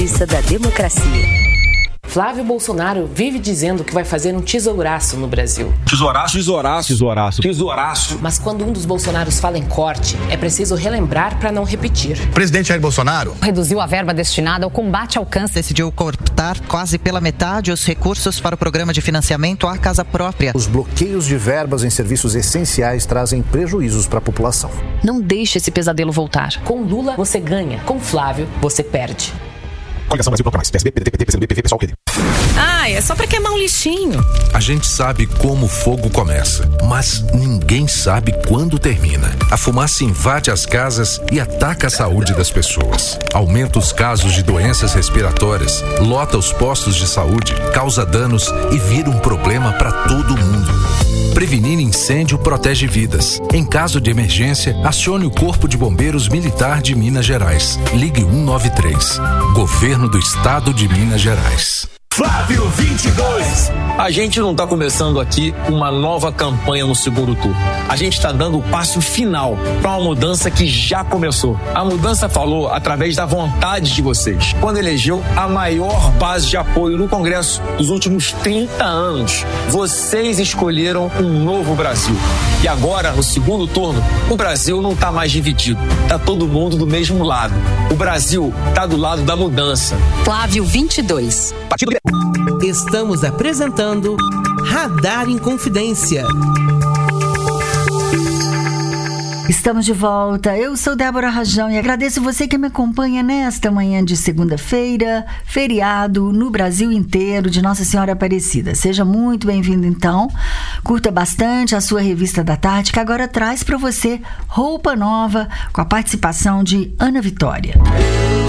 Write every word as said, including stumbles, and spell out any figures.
Da democracia. Flávio Bolsonaro vive dizendo que vai fazer um tesouraço no Brasil. Tesouraço? Tesouraço. Tesouraço. Tesouraço. Mas quando um dos Bolsonaros fala em corte, é preciso relembrar para não repetir. O presidente Jair Bolsonaro reduziu a verba destinada ao combate ao câncer. Decidiu cortar quase pela metade os recursos para o programa de financiamento à casa própria. Os bloqueios de verbas em serviços essenciais trazem prejuízos para a população. Não deixe esse pesadelo voltar. Com Lula, você ganha. Com Flávio, você perde. Coligação Brasil Contra Mais, P S B, P D T, P C do B, P V, Pessoal, P D. Ah, é só pra queimar um lixinho. A gente sabe como o fogo começa, mas ninguém sabe quando termina. A fumaça invade as casas e ataca a saúde das pessoas. Aumenta os casos de doenças respiratórias, lota os postos de saúde, causa danos e vira um problema para todo mundo. Prevenir incêndio protege vidas. Em caso de emergência, acione o Corpo de Bombeiros Militar de Minas Gerais. Ligue um nove três. Governo do Estado de Minas Gerais. Flávio vinte e dois. A gente não está começando aqui uma nova campanha no segundo turno. A gente está dando o passo final para uma mudança que já começou. A mudança falou através da vontade de vocês, quando elegeu a maior base de apoio no Congresso dos últimos trinta anos. Vocês escolheram um novo Brasil. E agora, no segundo turno, o Brasil não está mais dividido. Está todo mundo do mesmo lado. O Brasil está do lado da mudança. Flávio vinte e dois. Partido Estamos apresentando Radar Inconfidência. Estamos de volta. Eu sou Débora Rajão e agradeço você que me acompanha nesta manhã de segunda-feira, feriado no Brasil inteiro de Nossa Senhora Aparecida. Seja muito bem-vindo, então. Curta bastante a sua revista da tarde, que agora traz para você Roupa Nova, com a participação de Ana Vitória.